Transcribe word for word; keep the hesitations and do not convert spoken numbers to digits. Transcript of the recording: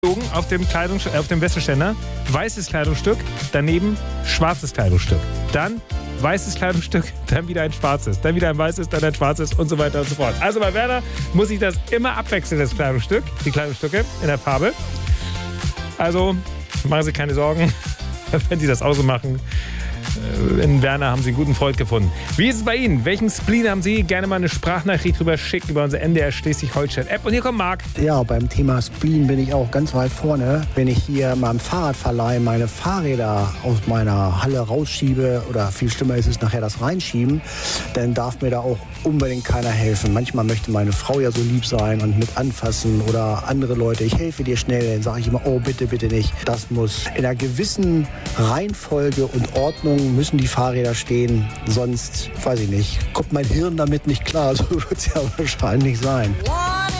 auf dem, Kleidungs- auf dem Wäscheständer, weißes Kleidungsstück, daneben schwarzes Kleidungsstück. Dann weißes Kleidungsstück, dann wieder ein schwarzes, dann wieder ein weißes, dann ein schwarzes und so weiter und so fort. Also bei Werner muss ich das immer abwechseln, das Kleidungsstück, die Kleidungsstücke in der Farbe. Also machen Sie keine Sorgen, wenn Sie das auch so machen. In Werner haben Sie einen guten Freund gefunden. Wie ist es bei Ihnen? Welchen Spleen haben Sie? Gerne mal eine Sprachnachricht drüber schicken über unsere N D R Schleswig-Holstein-App. Und hier kommt Marc. Ja, beim Thema Spleen bin ich auch ganz weit vorne. Wenn ich hier mal im Fahrradverleih meine Fahrräder aus meiner Halle rausschiebe oder viel schlimmer ist es nachher das Reinschieben, dann darf mir da auch unbedingt keiner helfen. Manchmal möchte meine Frau ja so lieb sein und mit anfassen oder andere Leute, ich helfe dir schnell. Dann sage ich immer, oh bitte, bitte nicht. Das muss in einer gewissen Reihenfolge und Ordnung müssen die Fahrräder stehen, sonst, weiß ich nicht, kommt mein Hirn damit nicht klar, so wird es ja wahrscheinlich sein.